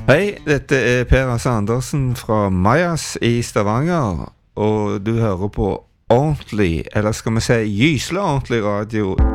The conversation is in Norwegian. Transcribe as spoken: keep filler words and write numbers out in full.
Hei, dette er Per Hasse Andersen fra Majas i Stavanger, og du hører på ordentlig, eller skal vi si gyselig ordentlig radio.